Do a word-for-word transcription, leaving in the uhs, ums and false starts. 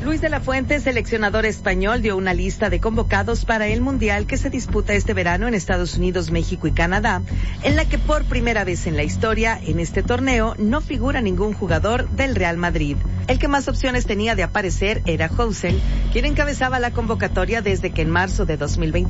Luis de la Fuente, seleccionador español, dio una lista de convocados para el Mundial que se disputa este verano en Estados Unidos, México y Canadá, en la que por primera vez en la historia, en este torneo, no figura ningún jugador del Real Madrid. El que más opciones tenía de aparecer era Hosel, quien encabezaba la convocatoria desde que en marzo de dos mil veinte